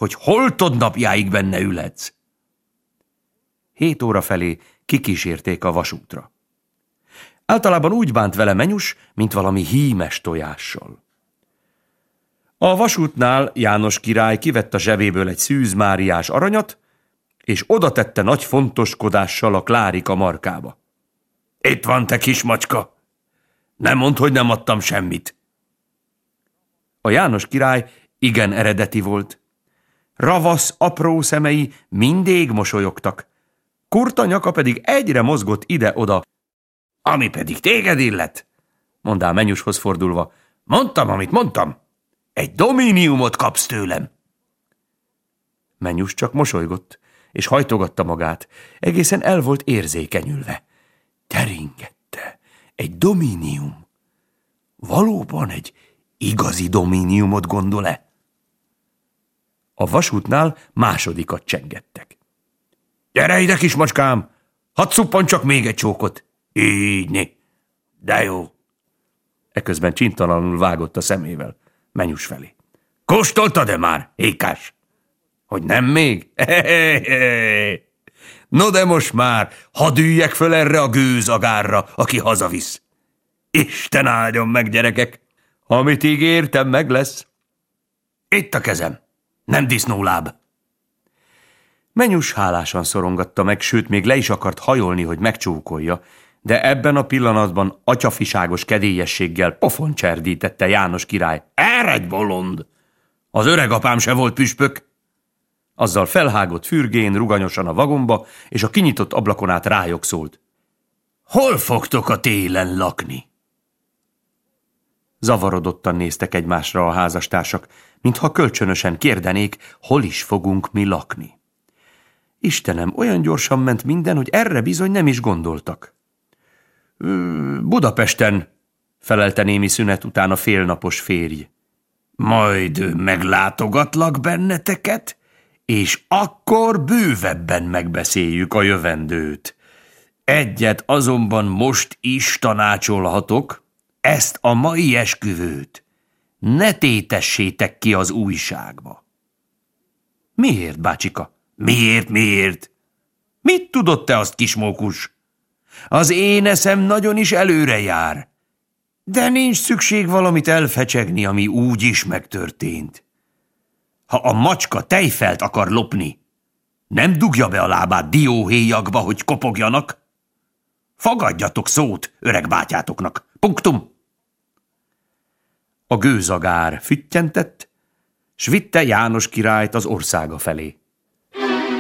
hogy holtod napjáig benne ülhetsz. 7 óra felé kikísérték a vasútra. Általában úgy bánt vele Menyus, mint valami hímes tojással. A vasútnál János király kivett a zsebéből egy Szűz Máriás aranyat, és oda tette nagy fontoskodással a Klárika markába. Itt van, te kismacska! Nem mondd, hogy nem adtam semmit. A János király igen eredeti volt. Ravasz, apró szemei mindig mosolyogtak. Kurta nyaka pedig egyre mozgott ide-oda. Ami pedig téged illet, mondá Menyushoz fordulva. Mondtam, amit mondtam. Egy dominiumot kapsz tőlem. Menyus csak mosolygott, és hajtogatta magát. Egészen el volt érzékenyülve. Teringette. Egy dominium. Valóban egy igazi dominiumot gondol-e? A vasútnál másodikat csengettek. Gyere ide, kismacskám! Hadd szuppan csak még egy csókot. Ígyni. De jó. Eközben csintalanul vágott a szemével Menyus felé. Kóstoltad-e már, ékás? Hogy nem még? No de most már, hadd üljek föl erre a gőzagárra, aki hazavisz. Isten áldjon meg, gyerekek! Amit ígértem, meg lesz. Itt a kezem, nem disznóláb. Menyus hálásan szorongatta meg, sőt, még le is akart hajolni, hogy megcsókolja, de ebben a pillanatban atyafiságos kedélyességgel pofon cserdítette János király. Eredj, bolond! Az öreg apám se volt püspök. Azzal felhágott fürgén ruganyosan a vagomba, és a kinyitott ablakon át rájuk szólt. Hol fogtok a télen lakni? Zavarodottan néztek egymásra a házastársak, mintha kölcsönösen kérdenék, hol is fogunk mi lakni. Istenem, olyan gyorsan ment minden, hogy erre bizony nem is gondoltak. Budapesten, felelte némi szünet után a félnapos férj. Majd meglátogatlak benneteket, és akkor bővebben megbeszéljük a jövendőt. Egyet azonban most is tanácsolhatok, ezt a mai esküvőt ne tétessétek ki az újságba. Miért, bácsika? Miért? Mit tudod te azt, kismókus? Az én eszem nagyon is előre jár, de nincs szükség valamit elfecsegni, ami úgy is megtörtént. Ha a macska tejfelt akar lopni, nem dugja be a lábát dióhéjakba, hogy kopogjanak. Fogadjatok szót öreg bátyátoknak. Punktum. A gőzagár füttyentett, s vitte János királyt az országa felé.